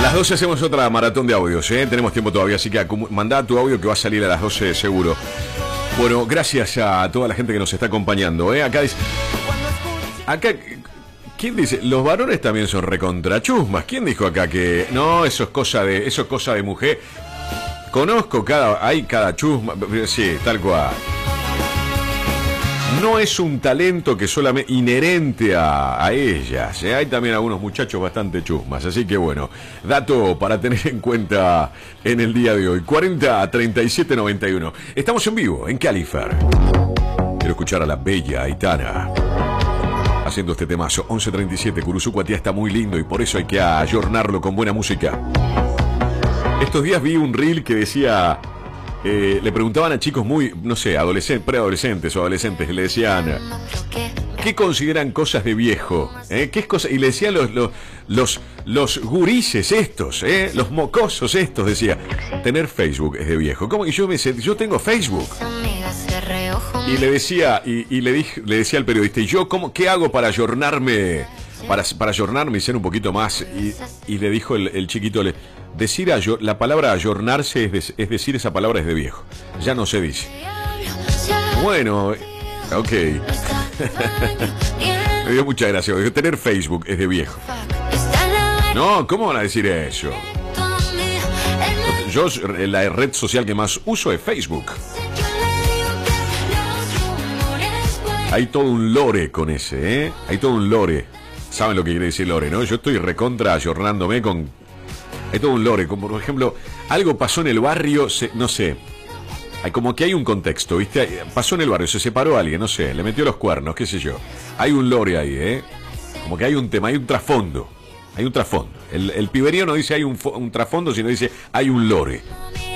las 12 hacemos otra maratón de audios, ¿eh? Tenemos tiempo todavía, así que mandá tu audio que va a salir a las 12 seguro. Bueno, gracias a toda la gente que nos está acompañando, ¿eh? Acá dice... ¿Quién dice? Los varones también son recontrachusmas. ¿Quién dijo acá que no, eso es cosa de mujer? Conozco cada chusma, sí, tal cual. No es un talento que solamente inherente a ellas, ¿eh? Hay también algunos muchachos bastante chusmas, así que bueno, dato para tener en cuenta en el día de hoy. 40 37 91. Estamos en vivo en Califer. Quiero escuchar a la bella Aitana haciendo este temazo. 11:37. Curuzucuatía está muy lindo y por eso hay que ayornarlo con buena música. Estos días vi un reel que decía, le preguntaban a chicos muy, no sé, preadolescentes o adolescentes, le decían, ¿qué consideran cosas de viejo? ¿Qué es cosa? Y le decían los gurises estos, los mocosos estos, decía, tener Facebook es de viejo. ¿Cómo? Y yo me decía, yo tengo Facebook. Y le decía, le decía al periodista, ¿y yo qué hago para ayornarme? Para ayornarme y ser un poquito más. Y le dijo el chiquito, la palabra ayornarse es decir, esa palabra es de viejo. Ya no se dice. Bueno, ok. Me dio mucha gracia. Tener Facebook es de viejo. No, ¿cómo van a decir eso? Yo, la red social que más uso es Facebook. Hay todo un lore con ese, ¿eh? Hay todo un lore. ¿Saben lo que quiere decir lore, no? Yo estoy recontra ayornándome con... Hay todo un lore, como por ejemplo, algo pasó en el barrio, no sé. Como que hay un contexto, ¿viste? Pasó en el barrio, se separó alguien, no sé, le metió los cuernos, qué sé yo. Hay un lore ahí, ¿eh? Como que hay un tema, hay un trasfondo. Hay un trasfondo. El piberío no dice hay un trasfondo, sino dice hay un lore.